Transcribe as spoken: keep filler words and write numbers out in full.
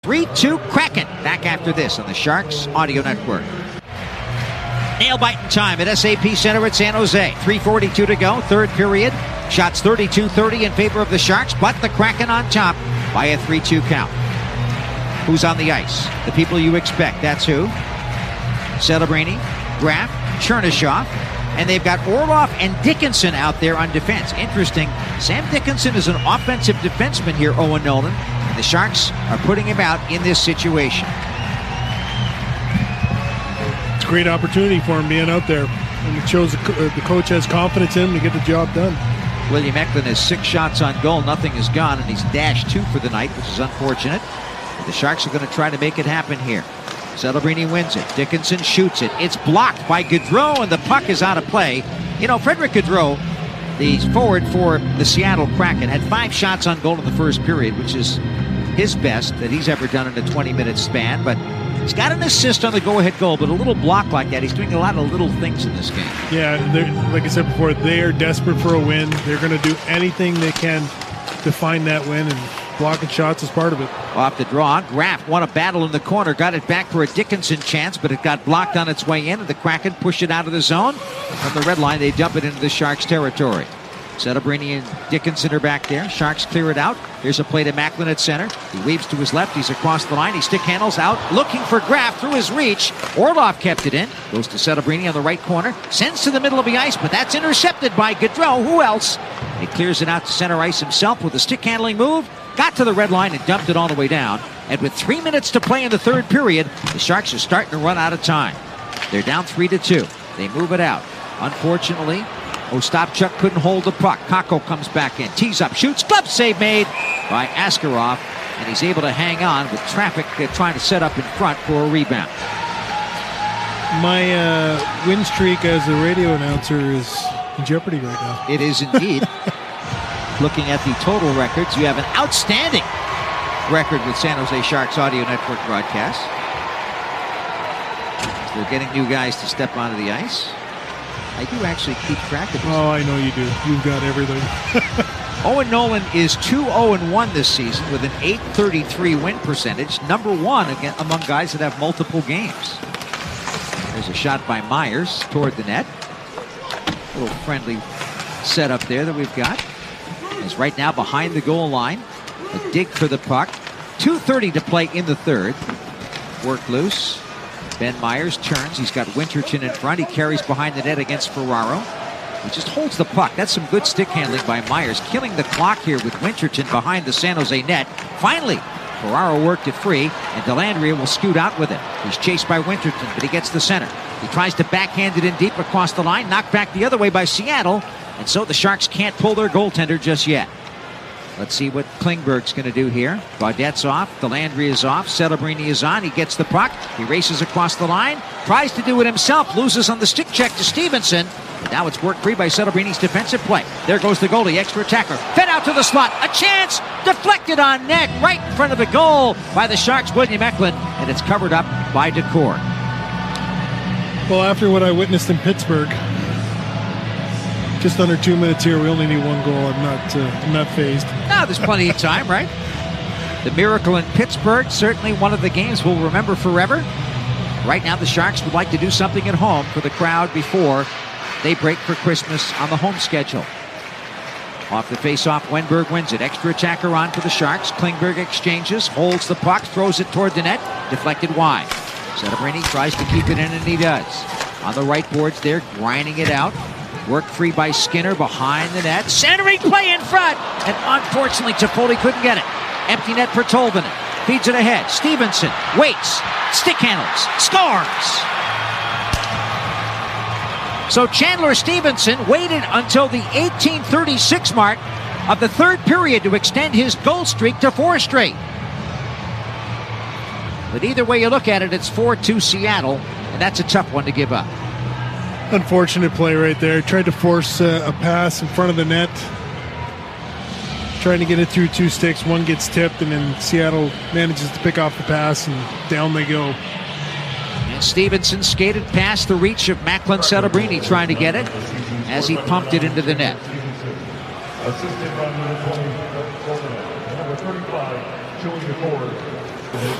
three two Kraken. Back after this on the Sharks Audio Network. Nail-biting time at S A P Center at San Jose. three forty-two to go, third period. Shots thirty-two thirty in favor of the Sharks, but the Kraken on top by a three two count. Who's on the ice? The people you expect. That's who? Celebrini, Graf, Chernyshov, and they've got Orlov and Dickinson out there on defense. Interesting. Sam Dickinson is an offensive defenseman here, Owen Nolan. And the Sharks are putting him out in this situation. It's a great opportunity for him being out there. And it shows the, uh, the coach has confidence in him to get the job done. William Eklund has six shots on goal. Nothing is gone, and he's dashed two for the night, which is unfortunate. But the Sharks are going to try to make it happen here. Celebrini wins it. Dickinson shoots it. It's blocked by Gaudreau, and the puck is out of play. You know, Frederick Gaudreau, the forward for the Seattle Kraken, had five shots on goal in the first period, which is his best that he's ever done in a twenty-minute span. But he's got an assist on the go-ahead goal, but a little block like that. He's doing a lot of little things in this game. Yeah, like I said before, they are desperate for a win. They're going to do anything they can to find that win, and blocking shots is part of it. Off the draw, Graf won a battle in the corner, got it back for a Dickinson chance, but it got blocked on its way in, and the Kraken pushed it out of the zone. From the red line, they dump it into the Sharks' territory. Celebrini and Dickinson are back there. Sharks clear it out. Here's a play to Macklin at center. He weaves to his left. He's across the line. He stick handles out, looking for Graf through his reach. Orlov kept it in. Goes to Celebrini on the right corner. Sends to the middle of the ice, but that's intercepted by Gaudreau. Who else? He clears it out to center ice himself with a stick handling move. Got to the red line and dumped it all the way down. And with three minutes to play in the third period, the Sharks are starting to run out of time. They're down three to two. They move it out. Unfortunately, Ostapchuk couldn't hold the puck. Kakko comes back in. Tees up, shoots, glove save made by Askarov. And he's able to hang on with traffic uh, trying to set up in front for a rebound. My uh, win streak as a radio announcer is in jeopardy right now. It is indeed. Looking at the total records, you have an outstanding record with San Jose Sharks Audio Network broadcasts. They're getting new guys to step onto the ice. I do actually keep track of this. Oh, I know you do. You've got everything. Owen Nolan is two oh one this season with an eight thirty-three win percentage. Number one again among guys that have multiple games. There's a shot by Myers toward the net. A little friendly setup there that we've got. He's right now behind the goal line. A dig for the puck. two thirty to play in the third. Work loose. Ben Myers turns. He's got Winterton in front. He carries behind the net against Ferraro. He just holds the puck. That's some good stick handling by Myers. Killing the clock here with Winterton behind the San Jose net. Finally, Ferraro worked it free, and Dellandrea will scoot out with it. He's chased by Winterton, but he gets the center. He tries to backhand it in deep across the line. Knocked back the other way by Seattle. And so the Sharks can't pull their goaltender just yet. Let's see what Klingberg's going to do here. Gaudette's off. Dellandrea is off. Celebrini is on. He gets the puck. He races across the line. Tries to do it himself. Loses on the stick check to Stevenson. But now it's worked free by Celebrini's defensive play. There goes the goalie. Extra attacker. Fed out to the slot. A chance. Deflected on net. Right in front of the goal by the Sharks' William Eklund. And it's covered up by Decor. Well, after what I witnessed in Pittsburgh, just under two minutes here. We only need one goal. I'm not, uh, I'm not phased. No, there's plenty of time, right? The miracle in Pittsburgh, certainly one of the games we'll remember forever. Right now, the Sharks would like to do something at home for the crowd before they break for Christmas on the home schedule. Off the face-off, Wenberg wins it. Extra attacker on for the Sharks. Klingberg exchanges, holds the puck, throws it toward the net, deflected wide. Celebrini tries to keep it in, and he does. On the right boards there, grinding it out. Worked free by Skinner behind the net. Centering play in front. And unfortunately, Toffoli couldn't get it. Empty net for Tolvanen. Feeds it ahead. Stevenson waits. Stick handles. Scores. So Chandler Stevenson waited until the eighteen thirty-six mark of the third period to extend his goal streak to four straight. But either way you look at it, it's four two Seattle. And that's a tough one to give up. Unfortunate play right there. Tried to force uh, a pass in front of the net. Trying to get it through two sticks. One gets tipped, and then Seattle manages to pick off the pass, and down they go. And Stevenson skated past the reach of Macklin Celebrini trying to get it as he pumped it into the net. Assisted by number twenty, number thirty-five, showing the forward,